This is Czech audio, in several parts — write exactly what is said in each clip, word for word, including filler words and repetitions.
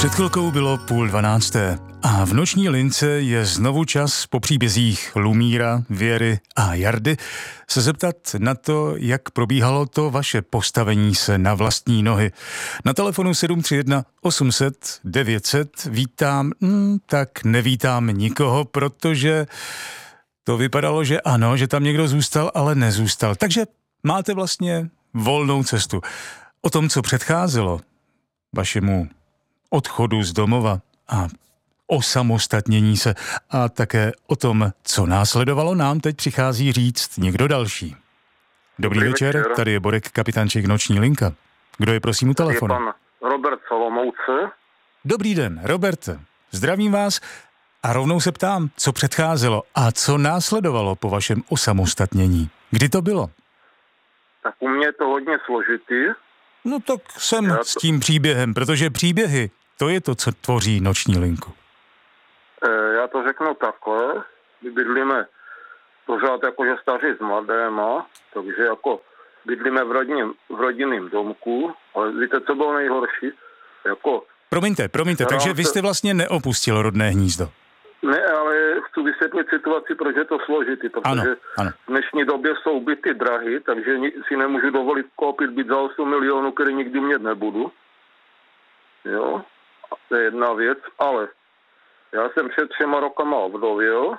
Před chvilkou bylo půl dvanácté a v noční lince je znovu čas po příbězích Lumíra, Věry a Jardy se zeptat na to, jak probíhalo to vaše postavení se na vlastní nohy. Na telefonu sedm tři jedna osm set devět set vítám, hmm, tak nevítám nikoho, protože to vypadalo, že ano, že tam někdo zůstal, ale nezůstal. Takže máte vlastně volnou cestu. O tom, co předcházelo vašemu odchodu z domova a osamostatnění se a také o tom, co následovalo, nám teď přichází říct někdo další. Dobrý, Dobrý večer, večer, tady je Borek, kapitánček Noční linka. Kdo je prosím u telefonu? Je pan Robert Solomouce. Dobrý den, Roberte. Zdravím vás a rovnou se ptám, co předcházelo a co následovalo po vašem osamostatnění. Kdy to bylo? Tak u mě je to hodně složitý. No tak jsem Já to... s tím příběhem, protože příběhy, to je to, co tvoří Noční linku. E, já to řeknu takhle. My bydlíme pořád jakože staří s mladéma, takže jako bydlíme v, rodinním, v rodinném domku, ale víte, co bylo nejhorší? Jako, promiňte, promiňte, takže vy jste vlastně neopustil rodné hnízdo. Ne, ale chci vysvětlit situaci, proč je to složitý, protože ano, ano. v dnešní době jsou byty drahy, takže si nemůžu dovolit koupit byt za osm milionů, který nikdy mít nebudu. Jo, a to je jedna věc, ale já jsem před třema rokama ovdověl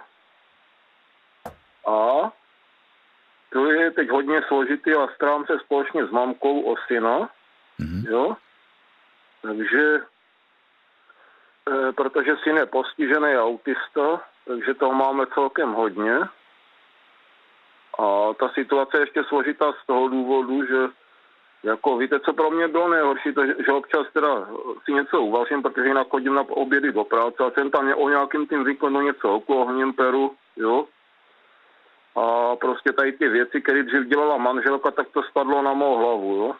a to je teď hodně složitý a starám se společně s mamkou o syna, mm-hmm. jo, takže e, protože syn je postižený autista, takže toho máme celkem hodně a ta situace je ještě složitá z toho důvodu, že jako víte, co pro mě bylo nejhorší, to, že občas teda si něco uvařím, protože jinak chodím na obědy do práce a jsem tam o nějakým tím výkonu něco oklohním peru, jo. A prostě tady ty věci, které dřív dělala manželka, tak to spadlo na mou hlavu, jo.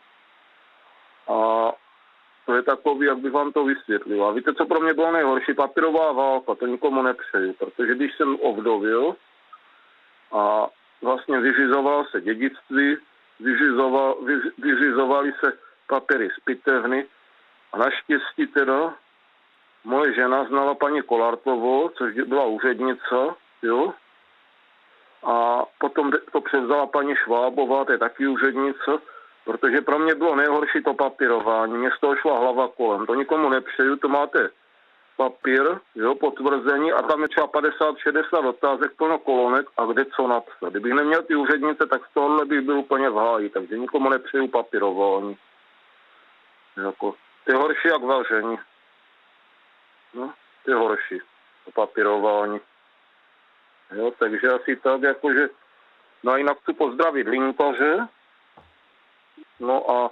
A to je takový, jak bych vám to vysvětlil. A víte, co pro mě bylo nejhorší? Papírová válka, to nikomu nepřeju, protože když jsem ovdovil a vlastně vyřizoval se dědictví, vyřizoval, vyř, vyřizovali se papíry z pitevny a naštěstí teda moje žena znala paní Kolartovou, což byla úřednice, jo, a potom to převzala paní Švábová, to je taky úřednice, protože pro mě bylo nejhorší to papírování, mě z toho šla hlava kolem, to nikomu nepřeju, to máte papír, jo, potvrzení a tam je třeba padesát šedesát otázek, plno kolonek a kde co napsat. Kdybych neměl ty úřednice, tak z tohohle bych byl úplně v háji, takže nikomu nepřeju papírování. Jako, to je horší jak vaření. No, to je horší, to papírování. Jo, takže asi tak, jakože, no a jinak chci pozdravit linkaře, no a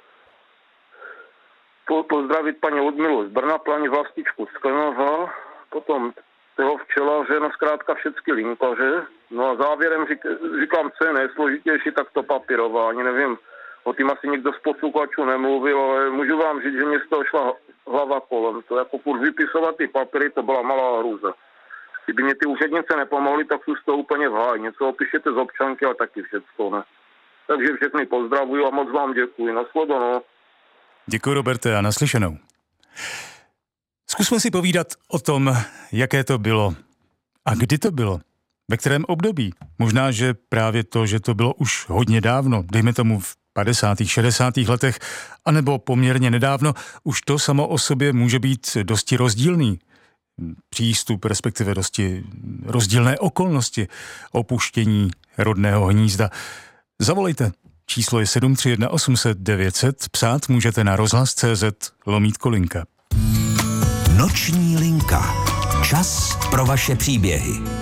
pozdravit paní Ludmilu z Brna, paní Vlastičku z Klenova, potom toho včelaře, no zkrátka všechny linkaře. No a závěrem řík, říkám, co je nejsložitější, tak to papírování. Nevím, o tím asi nikdo z posluchačů nemluvil, ale můžu vám říct, že mě z toho šla hlava kolem. To jako furt vypisovat ty papíry, to byla malá hrůza. Kdyby mě ty úřednice nepomohly, tak jsou z toho úplně v háji. Něco opíšete z občanky, ale taky všecko, ne. Takže všechny pozdravuju a moc vám děkuji. Nasledanou. Děkuji, Roberte, a naslyšenou. Zkusme si povídat o tom, jaké to bylo a kdy to bylo, ve kterém období. Možná, že právě to, že to bylo už hodně dávno, dejme tomu v padesátých, šedesátých letech, anebo poměrně nedávno, už to samo o sobě může být dosti rozdílný přístup, respektive dosti rozdílné okolnosti opuštění rodného hnízda. Zavolejte. Číslo je sedm tři jedna osm set devět set, psát můžete na rozhlas tečka cé zet lomítko linka. Noční linka. Čas pro vaše příběhy.